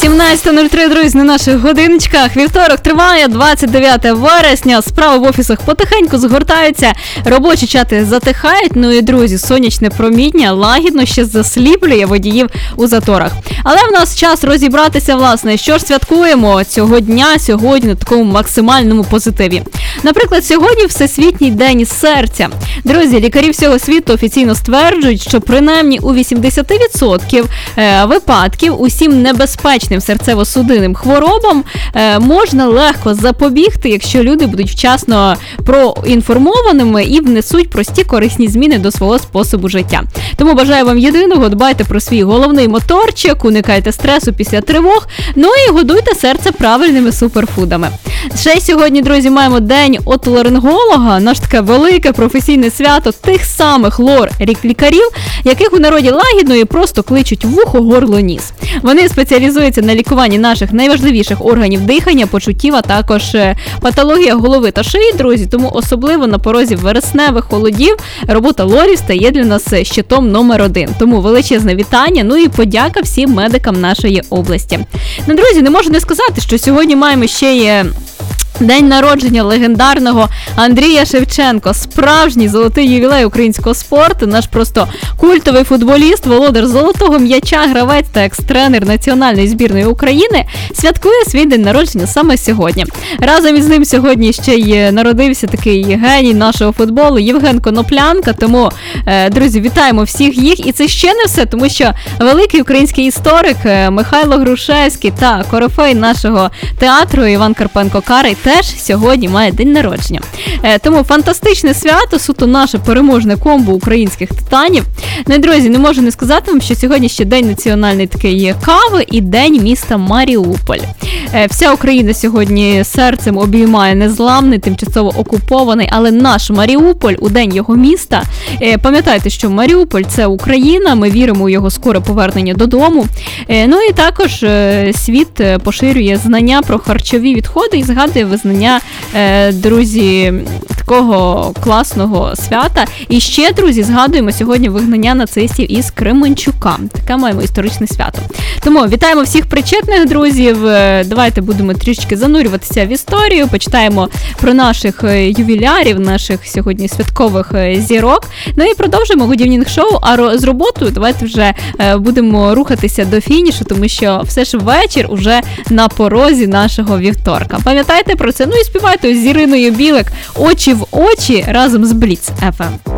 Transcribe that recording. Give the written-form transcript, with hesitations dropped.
17:03, друзі, на наших годиночках. Вівторок триває, 29 вересня. Справи в офісах потихеньку згортаються, робочі чати затихають. Ну і, друзі, сонячне проміння лагідно ще засліплює водіїв у заторах. Але в нас час розібратися, власне, що ж святкуємо цього дня, сьогодні на такому максимальному позитиві. Наприклад, сьогодні Всесвітній день серця. Друзі, лікарі всього світу офіційно стверджують, що принаймні у 80% випадків усім небезпечним серцево-судинним хворобам можна легко запобігти, якщо люди будуть вчасно проінформованими і внесуть прості корисні зміни до свого способу життя. Тому бажаю вам єдиного, дбайте про свій головний моторчик, уникайте стресу після тривог, ну і годуйте серце правильними суперфудами. Ще сьогодні, друзі, маємо день отоларинголога, наше таке велике професійне свято тих самих лор-лікарів, яких у народі лагідно і просто кличуть вухо, горло, ніс. Вони спеціалізуються на лікуванні наших найважливіших органів дихання, почуттів, а також патологія голови та шиї, друзі, тому особливо на порозі вересневих холодів робота лорів стає для нас щитом номер 1. Тому величезне вітання, ну і подяка всім медикам нашої області. Ну, друзі, не можу не сказати, що сьогодні маємо ще є день народження легендарного Андрія Шевченко. Справжній золотий ювілей українського спорту. Наш просто культовий футболіст, володар золотого м'яча, гравець та екс-тренер національної збірної України святкує свій день народження саме сьогодні. Разом із ним сьогодні ще й народився такий геній нашого футболу Євген Коноплянка. Тому, друзі, вітаємо всіх їх. І це ще не все, тому що великий український історик Михайло Грушевський та корифей нашого театру Іван Карпенко-Карий теж сьогодні має день народження. Тому фантастичне свято, суто наше переможне комбо українських титанів. Ну і, друзі, не можу не сказати вам, що сьогодні ще день національний такий кави і день міста Маріуполь. Вся Україна сьогодні серцем обіймає незламний, тимчасово окупований, але наш Маріуполь у день його міста. Пам'ятайте, що Маріуполь – це Україна, ми віримо у його скоре повернення додому. Ну і також світ поширює знання про харчові відходи і згадує визнання, друзі, такого класного свята. І ще, друзі, згадуємо сьогодні вигнання нацистів із Кременчука. Таке маємо історичне свято. Тому вітаємо всіх причетних друзів. Давайте будемо трішки занурюватися в історію, почитаємо про наших ювілярів, наших сьогодні святкових зірок. Ну і продовжимо годівнінг-шоу, а з роботою давайте вже будемо рухатися до фінішу, тому що все ж вечір уже на порозі нашого вівторка. Пам'ятайте про це, ну і співайте з Іриною Білик «Очі в очі» разом з Бліц FM.